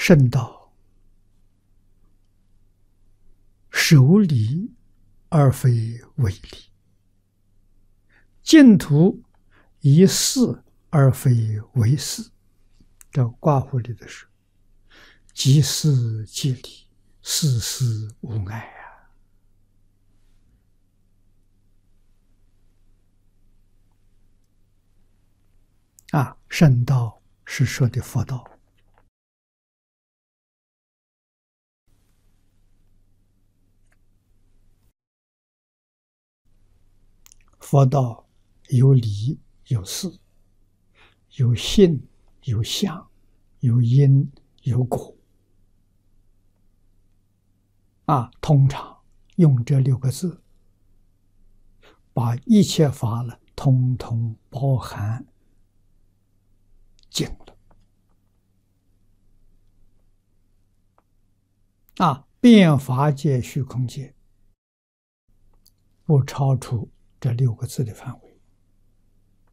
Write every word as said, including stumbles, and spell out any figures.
圣道，守理而非为理；净土，以事而非为事。这挂乎里的是即事即理，事事无碍啊！啊，圣道是说的佛道。佛道有理有事，有性有相，有因有果。啊，通常用这六个字，把一切法呢，通通包含尽了。啊，遍法界虚空界，不超出这六个字的范围。